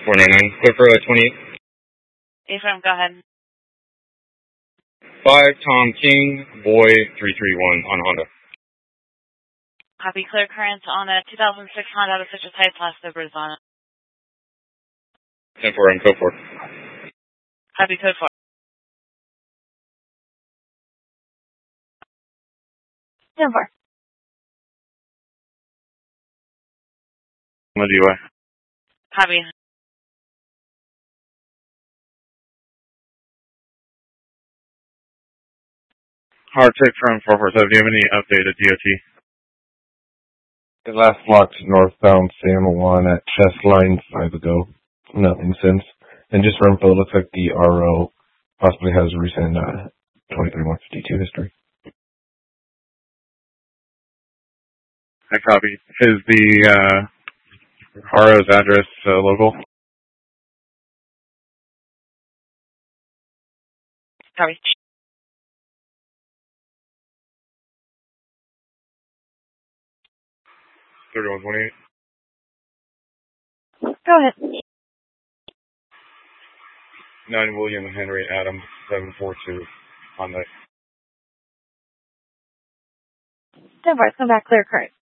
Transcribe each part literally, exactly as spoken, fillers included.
four nine nine. Clear for uh, twenty-eight. A-firm, go ahead. five Tom King, Boy three three one on Honda. Copy. Clear current on a two thousand six Honda with such a type class of Arizona. ten four and code four. Copy. Code four. ten four. What do you want? Copy. Hard check from four four seven. Do you have any updated D O T? The last blocked northbound San Juan at chest line five ago. Nothing since. And just for info, it looks like the R O possibly has recent uh, twenty-three one fifty-two history. I copy. Is the uh, R O's address uh, local? Copy. thirty-one twenty-eight. Go ahead. nine William Henry Adams, seven four two on the... ten four. Come back. Clear current.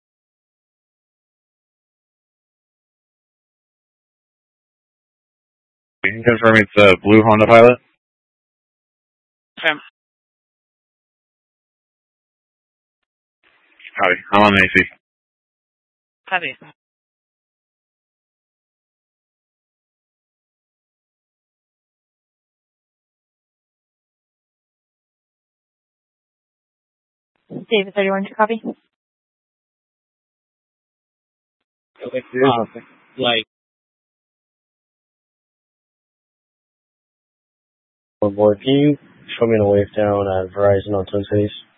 You can confirm it's a blue Honda Pilot? Confirm. Copy. I'm on the A C. Copy. David thirty-one to copy. Okay. Uh, like, board, can you show me the wave down at Verizon on Twin Cities?